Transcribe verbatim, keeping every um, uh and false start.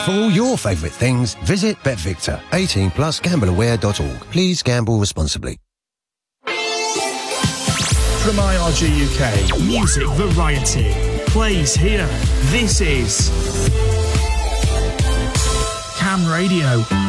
For all your favourite things, visit BetVictor. eighteen plus gamble aware dot org. Please gamble responsibly. From I R G U K, Music Variety plays here. This is Cam Radio.